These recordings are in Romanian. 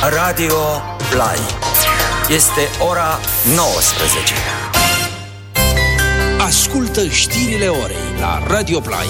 Radio Play. Este ora 19. Ascultă știrile orei la Radio Play.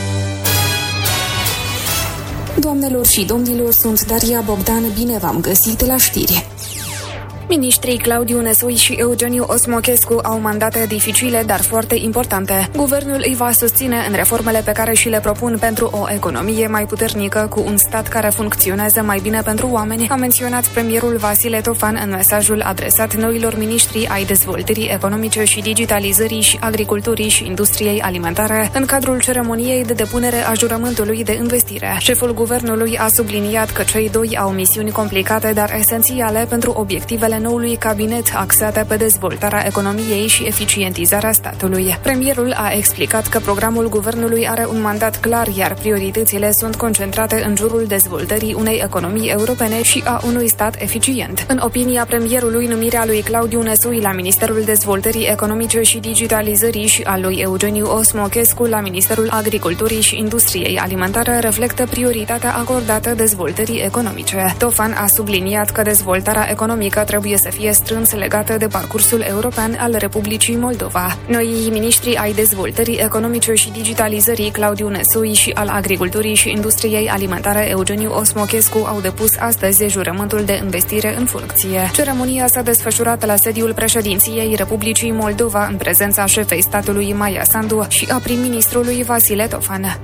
Doamnelor și domnilor, sunt Daria Bogdan, bine v-am găsit la știri. Ministrii Claudiu Nesui și Eugeniu Osmochescu au mandate dificile, dar foarte importante. Guvernul îi va susține în reformele pe care și le propun pentru o economie mai puternică, cu un stat care funcționează mai bine pentru oameni, a menționat premierul Vasile Tofan în mesajul adresat noilor miniștri ai dezvoltării economice și digitalizării și agriculturii și industriei alimentare, în cadrul ceremoniei de depunere a jurământului de investire. Șeful guvernului a subliniat că cei doi au misiuni complicate, dar esențiale pentru obiectivele noului cabinet axate pe dezvoltarea economiei și eficientizarea statului. Premierul a explicat că programul guvernului are un mandat clar, iar prioritățile sunt concentrate în jurul dezvoltării unei economii europene și a unui stat eficient. În opinia premierului, numirea lui Claudiu Nesui la Ministerul Dezvoltării Economice și Digitalizării și a lui Eugeniu Osmochescu la Ministerul Agriculturii și Industriei Alimentare reflectă prioritatea acordată dezvoltării economice. Tofan a subliniat că dezvoltarea economică trebuie să fie strâns legată de parcursul european al Republicii Moldova. Noii miniștri ai dezvoltării economice și digitalizării, Claudiu Nesui, și al agriculturii și industriei alimentare, Eugeniu Osmochescu, au depus astăzi jurământul de investire în funcție. Ceremonia s-a desfășurat la sediul președinției Republicii Moldova, în prezența șefei statului Maia Sandu și a prim-ministrului Vasile Tofan.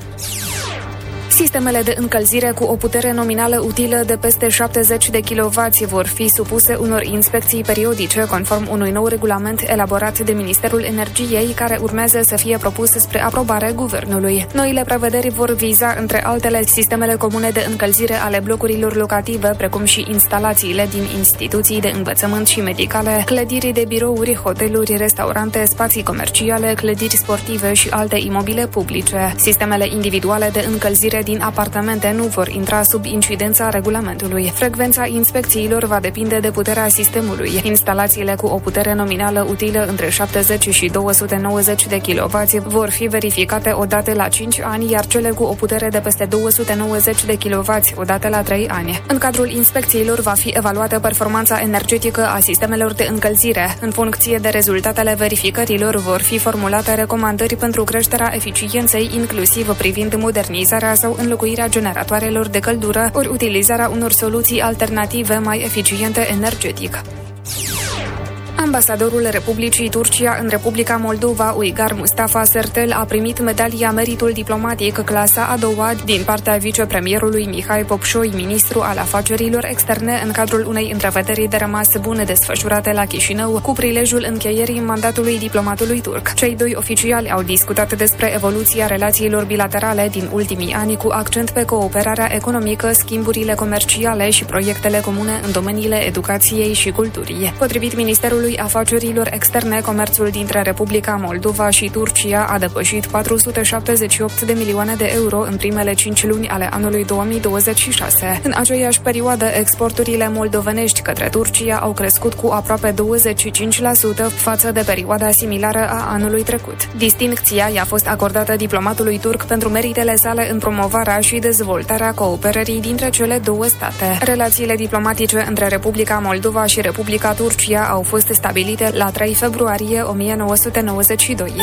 Sistemele de încălzire cu o putere nominală utilă de peste 70 de kW vor fi supuse unor inspecții periodice, conform unui nou regulament elaborat de Ministerul Energiei, care urmează să fie propus spre aprobare guvernului. Noile prevederi vor viza, între altele, sistemele comune de încălzire ale blocurilor locative, precum și instalațiile din instituții de învățământ și medicale, clădiri de birouri, hoteluri, restaurante, spații comerciale, clădiri sportive și alte imobile publice. Sistemele individuale de încălzire din apartamente nu vor intra sub incidența regulamentului. Frecvența inspecțiilor va depinde de puterea sistemului. Instalațiile cu o putere nominală utilă între 70 și 290 de kW vor fi verificate odată la 5 ani, iar cele cu o putere de peste 290 de kW odată la 3 ani. În cadrul inspecțiilor va fi evaluată performanța energetică a sistemelor de încălzire. În funcție de rezultatele verificărilor vor fi formulate recomandări pentru creșterea eficienței, inclusiv privind modernizarea sau înlocuirea generatoarelor de căldură, ori utilizarea unor soluții alternative mai eficiente energetic. Ambasadorul Republicii Turcia în Republica Moldova, Uygar Mustafa Sertel, a primit medalia Meritul Diplomatic clasa a doua din partea vicepremierului Mihai Popșoi, ministru al afacerilor externe, în cadrul unei întrevederi de rămas bune desfășurate la Chișinău, cu prilejul încheierii mandatului diplomatului turc. Cei doi oficiali au discutat despre evoluția relațiilor bilaterale din ultimii ani, cu accent pe cooperarea economică, schimburile comerciale și proiectele comune în domeniile educației și culturii. Potrivit Ministerului Afacerilor Externe, comerțul dintre Republica Moldova și Turcia a depășit 478 de milioane de euro în primele 5 luni ale anului 2026. În aceeași perioadă, exporturile moldovenești către Turcia au crescut cu aproape 25% față de perioada similară a anului trecut. Distincția i-a fost acordată diplomatului turc pentru meritele sale în promovarea și dezvoltarea cooperării dintre cele două state. Relațiile diplomatice între Republica Moldova și Republica Turcia au fost stabilite la 3 februarie 1992.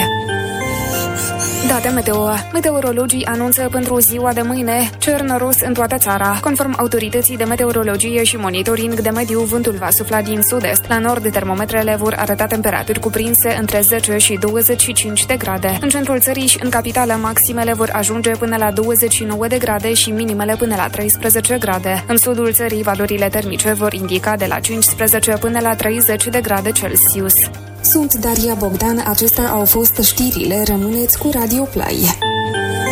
Date meteo. Meteorologii anunță pentru ziua de mâine cer noros în toată țara. Conform autorității de meteorologie și monitoring de mediu, vântul va sufla din sud-est. La nord, termometrele vor arăta temperaturi cuprinse între 10 și 25 de grade. În centrul țării și în capitală, maximele vor ajunge până la 29 de grade și minimele până la 13 grade. În sudul țării, valorile termice vor indica de la 15 până la 30 de grade Celsius. Sunt Daria Bogdan, acestea au fost știrile, rămâneți cu Radio Play.